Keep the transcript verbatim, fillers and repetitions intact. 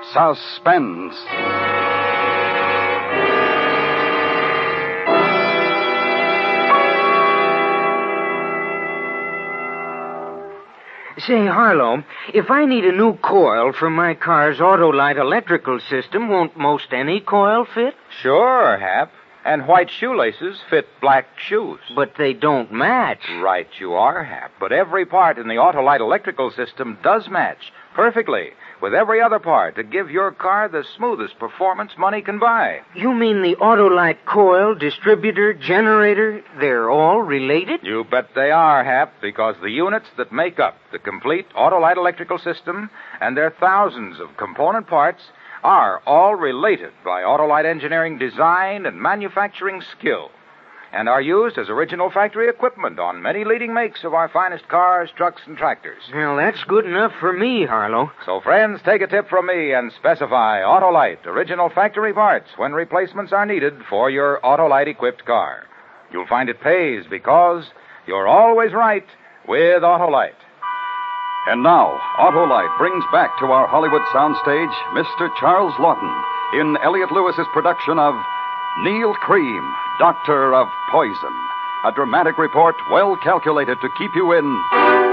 Suspense. Say, Harlow, if I need a new coil for my car's Autolite electrical system, won't most any coil fit? Sure, Hap. And white shoelaces fit black shoes. But they don't match. Right you are, Hap. But every part in the Autolite electrical system does match perfectly with every other part to give your car the smoothest performance money can buy. You mean the Autolite coil, distributor, generator, they're all related? You bet they are, Hap, because the units that make up the complete Autolite electrical system and their thousands of component parts are all related by Autolite engineering design and manufacturing skill, and are used as original factory equipment on many leading makes of our finest cars, trucks, and tractors. Well, that's good enough for me, Harlow. So, friends, take a tip from me and specify Autolite original factory parts when replacements are needed for your Autolite-equipped car. You'll find it pays because you're always right with Autolite. And now, Autolite brings back to our Hollywood soundstage Mister Charles Lawton in Elliot Lewis's production of Neil Cream, Doctor of Poison, a dramatic report well calculated to keep you in